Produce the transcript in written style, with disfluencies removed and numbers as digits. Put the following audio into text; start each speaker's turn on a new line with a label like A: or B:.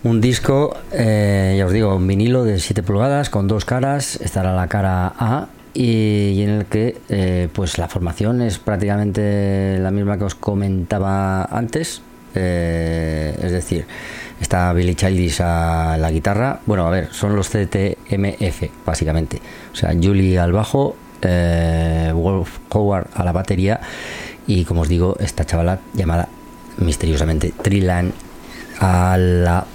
A: Un disco, ya os digo, un vinilo de 7 pulgadas con 2 caras. Estará la cara A y en el que pues la formación es prácticamente la misma que os comentaba antes. Es decir, está Billy Childish a la guitarra. Bueno, a ver, son los CTMF básicamente. O sea, Julie al bajo, Wolf Howard a la batería y, como os digo, esta chavala llamada misteriosamente Trilan a la